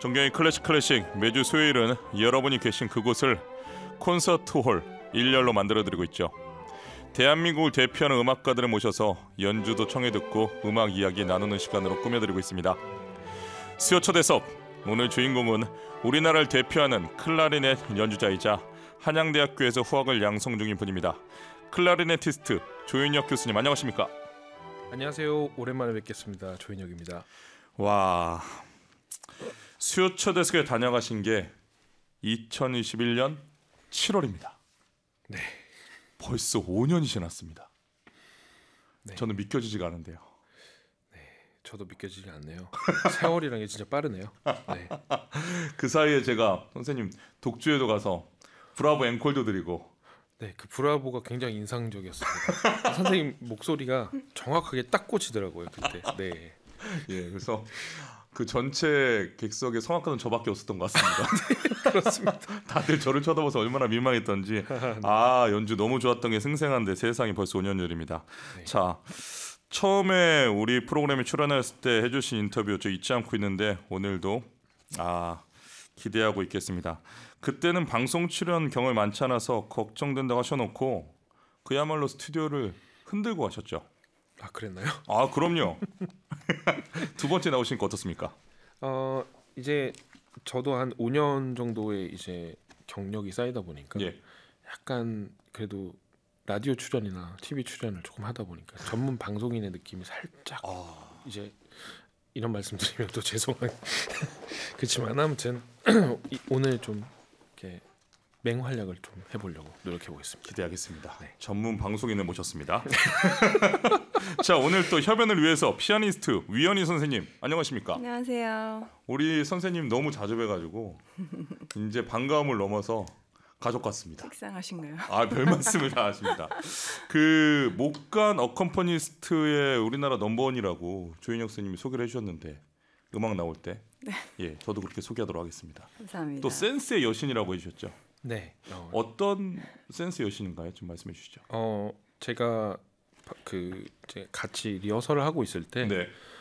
존경의 클래식 매주 수요일은 여러분이 계신 그곳을 콘서트홀 1열로 만들어드리고 있죠. 대한민국을 대표하는 음악가들을 모셔서 연주도 청해 듣고 음악 이야기 나누는 시간으로 꾸며드리고 있습니다. 수요 초대석, 오늘 주인공은 우리나라를 대표하는 클라리넷 연주자이자 한양대학교에서 후학을 양성 중인 분입니다. 클라리네티스트 조윤혁 교수님, 안녕하십니까? 안녕하세요. 오랜만에 뵙겠습니다. 조윤혁입니다. 와, 수요 초대석에 다녀가신 게 2021년 7월입니다. 네. 벌써 5년이 지났습니다. 네. 저는 믿겨지지가 않은데요. 네, 저도 믿겨지지 않네요. 세월이란 게 진짜 빠르네요. 네. 그 사이에 제가 선생님 독주에도 가서 브라보 앵콜도 드리고. 네, 그 브라보가 굉장히 인상적이었습니다. 선생님 목소리가 정확하게 딱 꽂히더라고요 그때. 네. 예, 그래서 그 전체 객석에 성악가는 저밖에 없었던 것 같습니다. 네, 그렇습니다. 다들 저를 쳐다봐서 얼마나 민망했던지. 아, 연주 너무 좋았던 게 생생한데 세상이 벌써 5년 전입니다. 네. 자, 처음에 우리 프로그램에 출연했을 때 해주신 인터뷰 저 잊지 않고 있는데 오늘도 기대하고 있겠습니다. 그때는 방송 출연 경험이 많지 않아서 걱정된다고 하셔놓고 그야말로 스튜디오를 흔들고 가셨죠. 아, 그랬나요? 아, 그럼요. 두 번째 나오시니까 어떻습니까? 이제 저도 한 5년 정도의 이제 경력이 쌓이다 보니까 예. 약간 그래도 라디오 출연이나 TV 출연을 조금 하다 보니까 전문 방송인의 느낌이 살짝 이제 이런 말씀드리면 또 죄송한 그렇지만 아무튼 오늘 좀 이렇게 맹활약을 좀 해보려고 노력해 보겠습니다. 기대하겠습니다. 네. 전문 방송인을 모셨습니다. 자, 오늘 또 협연을 위해서 피아니스트 위연희 선생님, 안녕하십니까? 안녕하세요. 우리 선생님 너무 자주 뵈가지고 이제 반가움을 넘어서 가족 같습니다. 식상하신가요? 아, 별 말씀을 다 하십니다. 그 목간 어컴퍼니스트의 우리나라 넘버원이라고 조윤혁 선생님이 소개를 해주셨는데 음악 나올 때, 네. 예, 저도 그렇게 소개하도록 하겠습니다. 감사합니다. 또 센스의 여신이라고 해주셨죠. 네. 어떤 센스 여신인가요? 좀 말씀해 주시죠. 제가 이제 같이 리허설을 하고 있을 때 네.